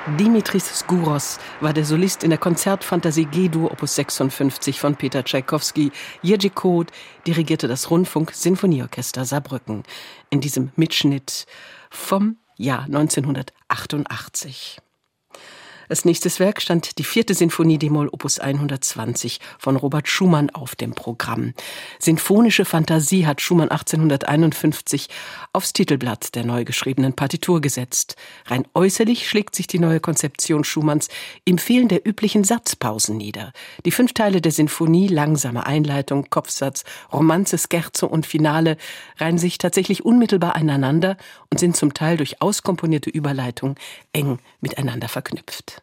Dimitris Skouros war der Solist in der Konzertfantasie G-Dur Opus 56 von Peter Tschaikowski. Jiří Koht dirigierte das Rundfunk-Sinfonieorchester Saarbrücken. In diesem Mitschnitt vom Jahr 1988. Als nächstes Werk stand die 4. Sinfonie d-Moll Opus 120 von Robert Schumann auf dem Programm. Sinfonische Fantasie hat Schumann 1851 aufs Titelblatt der neu geschriebenen Partitur gesetzt. Rein äußerlich schlägt sich die neue Konzeption Schumanns im Fehlen der üblichen Satzpausen nieder. Die 5 Teile der Sinfonie, langsame Einleitung, Kopfsatz, Romanze, Scherzo und Finale, reihen sich tatsächlich unmittelbar aneinander und sind zum Teil durch auskomponierte Überleitung eng miteinander verknüpft.